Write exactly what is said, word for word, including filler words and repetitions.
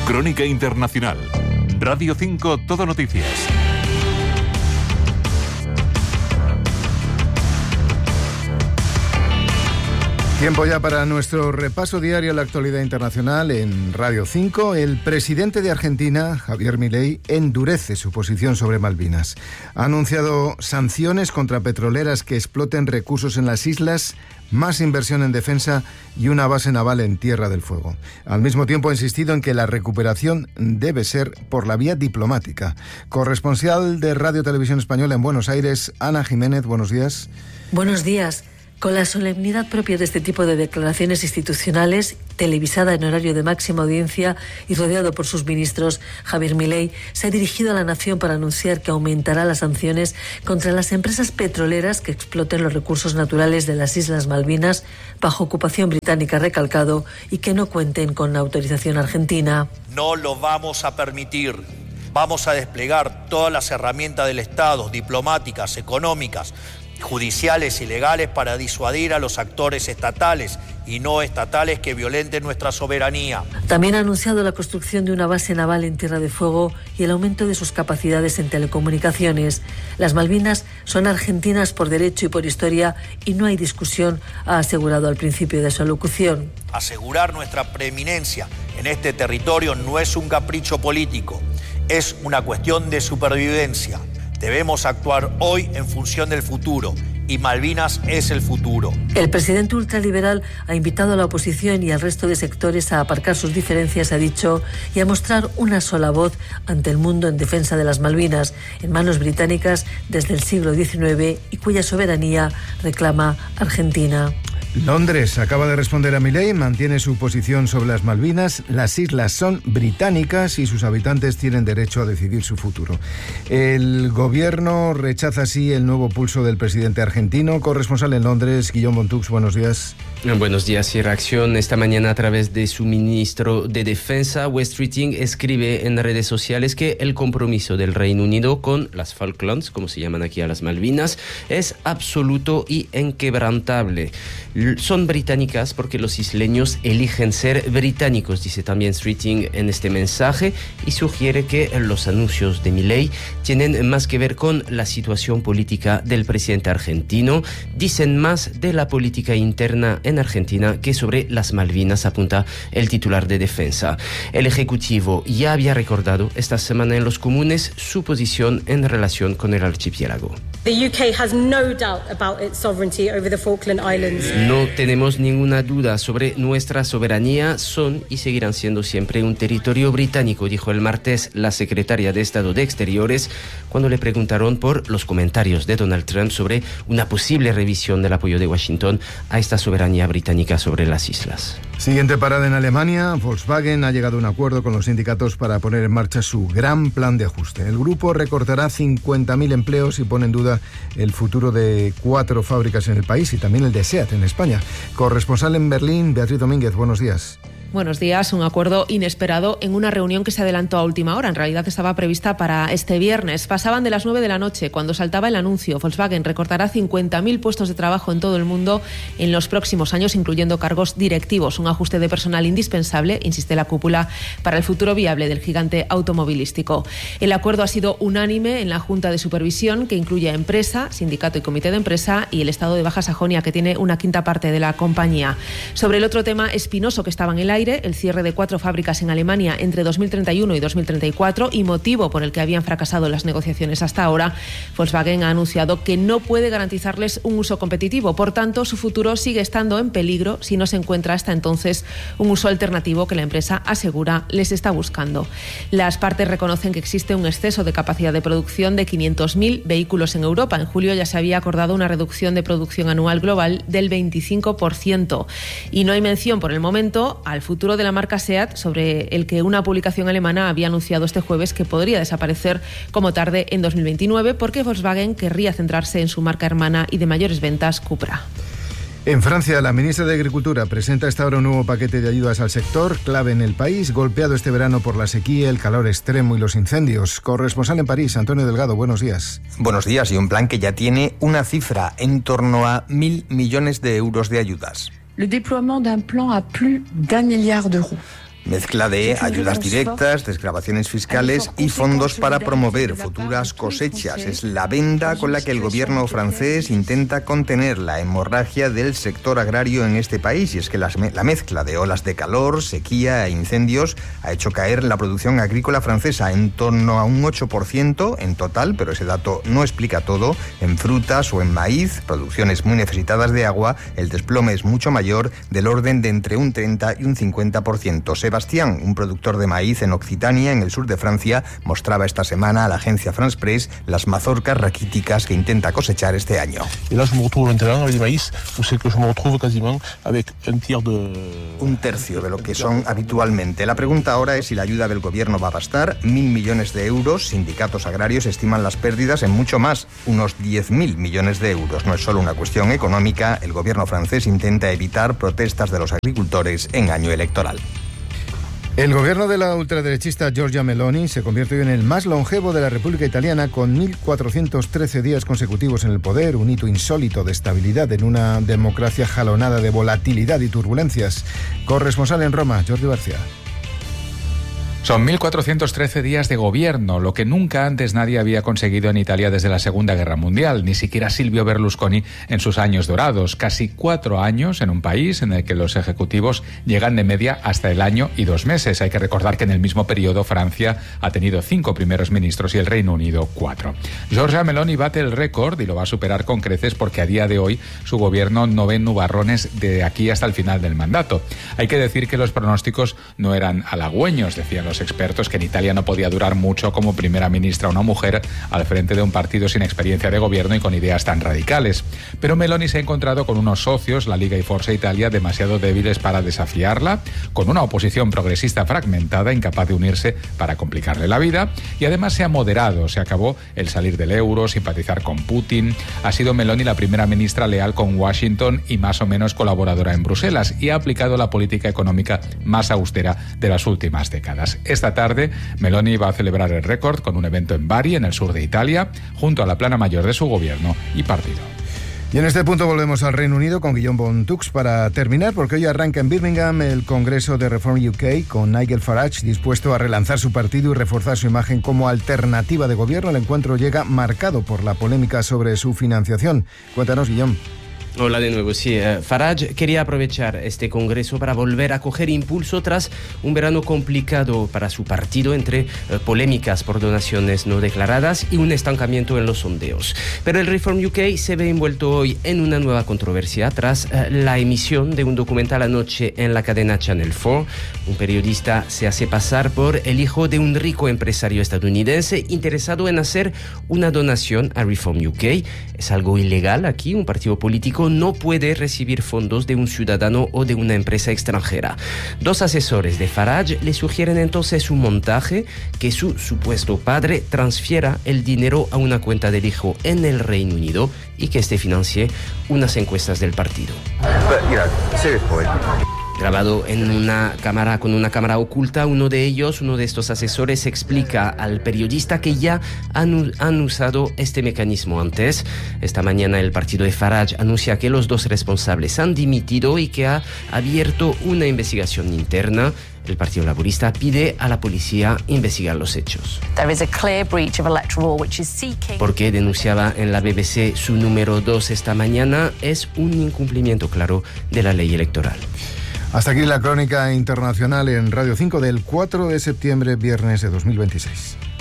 Crónica Internacional. Radio cinco Todo Noticias. Tiempo ya para nuestro repaso diario a la actualidad internacional en Radio cinco. El presidente de Argentina, Javier Milei, endurece su posición sobre Malvinas. Ha anunciado sanciones contra petroleras que exploten recursos en las islas, más inversión en defensa y una base naval en Tierra del Fuego. Al mismo tiempo ha insistido en que la recuperación debe ser por la vía diplomática. Corresponsal de Radio Televisión Española en Buenos Aires, Ana Jiménez, buenos días. Buenos días. Con la solemnidad propia de este tipo de declaraciones institucionales, televisada en horario de máxima audiencia y rodeado por sus ministros, Javier Milei se ha dirigido a la nación para anunciar que aumentará las sanciones contra las empresas petroleras que exploten los recursos naturales de las Islas Malvinas bajo ocupación británica, recalcado, y que no cuenten con la autorización argentina. No lo vamos a permitir. Vamos a desplegar todas las herramientas del Estado, diplomáticas, económicas, judiciales y legales, para disuadir a los actores estatales y no estatales que violenten nuestra soberanía. También ha anunciado la construcción de una base naval en Tierra de Fuego y el aumento de sus capacidades en telecomunicaciones. Las Malvinas son argentinas por derecho y por historia y no hay discusión, ha asegurado al principio de su alocución. Asegurar nuestra preeminencia en este territorio no es un capricho político, es una cuestión de supervivencia. Debemos actuar hoy en función del futuro, y Malvinas es el futuro. El presidente ultraliberal ha invitado a la oposición y al resto de sectores a aparcar sus diferencias, ha dicho, y a mostrar una sola voz ante el mundo en defensa de las Malvinas, en manos británicas desde el siglo diecinueve y cuya soberanía reclama Argentina. Londres acaba de responder a Milei, mantiene su posición sobre las Malvinas. Las islas son británicas y sus habitantes tienen derecho a decidir su futuro. El gobierno rechaza así el nuevo pulso del presidente argentino. Corresponsal en Londres, Guillaume Bontux, buenos días. Buenos días. Y reacción esta mañana a través de su ministro de Defensa. West Streeting escribe en redes sociales que el compromiso del Reino Unido con las Falklands, como se llaman aquí a las Malvinas, es absoluto y inquebrantable. Son británicas porque los isleños eligen ser británicos, dice también Streeting en este mensaje, y sugiere que los anuncios de Milei tienen más que ver con la situación política del presidente argentino. Dicen más de la política interna en Argentina que sobre las Malvinas, apunta el titular de Defensa. El Ejecutivo ya había recordado esta semana en los comunes su posición en relación con el archipiélago. The U K has no doubt about its sovereignty over the Falkland Islands. No tenemos ninguna duda sobre nuestra soberanía. Son y seguirán siendo siempre un territorio británico, dijo el martes la secretaria de Estado de Exteriores cuando le preguntaron por los comentarios de Donald Trump sobre una posible revisión del apoyo de Washington a esta soberanía británica sobre las islas. Siguiente parada en Alemania. Volkswagen ha llegado a un acuerdo con los sindicatos para poner en marcha su gran plan de ajuste. El grupo recortará cincuenta mil empleos y pone en duda el futuro de cuatro fábricas en el país y también el de SEAT en España. Corresponsal en Berlín, Beatriz Domínguez, buenos días. Buenos días. Un acuerdo inesperado en una reunión que se adelantó a última hora. En realidad estaba prevista para este viernes. Pasaban de las nueve de la noche cuando saltaba el anuncio. Volkswagen recortará cincuenta mil puestos de trabajo en todo el mundo en los próximos años, incluyendo cargos directivos. Un ajuste de personal indispensable, insiste la cúpula, para el futuro viable del gigante automovilístico. El acuerdo ha sido unánime en la Junta de Supervisión, que incluye a empresa, sindicato y comité de empresa, y el Estado de Baja Sajonia, que tiene una quinta parte de la compañía. Sobre el otro tema espinoso que estaba en el aire, el cierre de cuatro fábricas en Alemania entre dos mil treinta y uno y dos mil treinta y cuatro, y motivo por el que habían fracasado las negociaciones hasta ahora, Volkswagen ha anunciado que no puede garantizarles un uso competitivo. Por tanto, su futuro sigue estando en peligro si no se encuentra hasta entonces un uso alternativo que la empresa asegura les está buscando. Las partes reconocen que existe un exceso de capacidad de producción de quinientos mil vehículos en Europa. En julio ya se había acordado una reducción de producción anual global del veinticinco por ciento. Y no hay mención por el momento al futuro de la marca SEAT, sobre el que una publicación alemana había anunciado este jueves que podría desaparecer como tarde en dos mil veintinueve, porque Volkswagen querría centrarse en su marca hermana y de mayores ventas, Cupra. En Francia, la ministra de Agricultura presenta hasta ahora un nuevo paquete de ayudas al sector, clave en el país, golpeado este verano por la sequía, el calor extremo y los incendios. Corresponsal en París, Antonio Delgado, buenos días. Buenos días, y un plan que ya tiene una cifra, en torno a mil millones de euros de ayudas. Le déploiement d'un plan à plus d'un milliard d'euros. Mezcla de ayudas directas, desgravaciones fiscales y fondos para promover futuras cosechas. Es la venda con la que el gobierno francés intenta contener la hemorragia del sector agrario en este país. Y es que la, la mezcla de olas de calor, sequía e incendios ha hecho caer la producción agrícola francesa en torno a un ocho por ciento en total, pero ese dato no explica todo. En frutas o en maíz, producciones muy necesitadas de agua, el desplome es mucho mayor, del orden de entre un treinta y un cincuenta por ciento. Sebastián, un productor de maíz en Occitania, en el sur de Francia, mostraba esta semana a la agencia France Press las mazorcas raquíticas que intenta cosechar este año. Y là, je me retrouve maintenant avec des maïs, où c'est que je me retrouve quasiment avec un tiers de... Un tercio de lo que son habitualmente. La pregunta ahora es si la ayuda del gobierno va a bastar. Mil millones de euros. Sindicatos agrarios estiman las pérdidas en mucho más, unos diez mil millones de euros. No es solo una cuestión económica. El gobierno francés intenta evitar protestas de los agricultores en año electoral. El gobierno de la ultraderechista Giorgia Meloni se convierte hoy en el más longevo de la República Italiana, con mil cuatrocientos trece días consecutivos en el poder, un hito insólito de estabilidad en una democracia jalonada de volatilidad y turbulencias. Corresponsal en Roma, Jordi García. Son mil cuatrocientos trece días de gobierno, lo que nunca antes nadie había conseguido en Italia desde la Segunda Guerra Mundial, ni siquiera Silvio Berlusconi en sus años dorados. Casi cuatro años en un país en el que los ejecutivos llegan de media hasta el año y dos meses. Hay que recordar que en el mismo periodo Francia ha tenido cinco primeros ministros y el Reino Unido cuatro. Giorgia Meloni bate el récord y lo va a superar con creces porque a día de hoy su gobierno no ve nubarrones de aquí hasta el final del mandato. Hay que decir que los pronósticos no eran halagüeños, decían los expertos, que en Italia no podía durar mucho como primera ministra una mujer al frente de un partido sin experiencia de gobierno y con ideas tan radicales. Pero Meloni se ha encontrado con unos socios, la Liga y Forza Italia, demasiado débiles para desafiarla, con una oposición progresista fragmentada, incapaz de unirse para complicarle la vida, y además se ha moderado, se acabó el salir del euro, simpatizar con Putin. Ha sido Meloni la primera ministra leal con Washington y más o menos colaboradora en Bruselas, y ha aplicado la política económica más austera de las últimas décadas. Esta tarde, Meloni va a celebrar el récord con un evento en Bari, en el sur de Italia, junto a la plana mayor de su gobierno y partido. Y en este punto volvemos al Reino Unido con Guillaume Bontux para terminar, porque hoy arranca en Birmingham el Congreso de Reform U K, con Nigel Farage dispuesto a relanzar su partido y reforzar su imagen como alternativa de gobierno. El encuentro llega marcado por la polémica sobre su financiación. Cuéntanos, Guillaume. Hola de nuevo, sí. Uh, Farage quería aprovechar este congreso para volver a coger impulso tras un verano complicado para su partido, entre uh, polémicas por donaciones no declaradas y un estancamiento en los sondeos. Pero el Reform U K se ve envuelto hoy en una nueva controversia tras uh, la emisión de un documental anoche en la cadena Channel cuatro. Un periodista se hace pasar por el hijo de un rico empresario estadounidense interesado en hacer una donación a Reform U K. Es algo ilegal aquí. Un partido político no puede recibir fondos de un ciudadano o de una empresa extranjera. Dos asesores de Farage le sugieren entonces un montaje: que su supuesto padre transfiera el dinero a una cuenta del hijo en el Reino Unido y que este financie unas encuestas del partido. But, you know, serious point. Grabado en una cámara, con una cámara oculta, uno de ellos, uno de estos asesores, explica al periodista que ya han, han usado este mecanismo antes. Esta mañana el partido de Farage anuncia que los dos responsables han dimitido y que ha abierto una investigación interna. El Partido Laborista pide a la policía investigar los hechos. Porque denunciaba en la B B C su número dos esta mañana, es un incumplimiento claro de la ley electoral. Hasta aquí la crónica internacional en Radio cinco del cuatro de septiembre, viernes de dos mil veintiséis.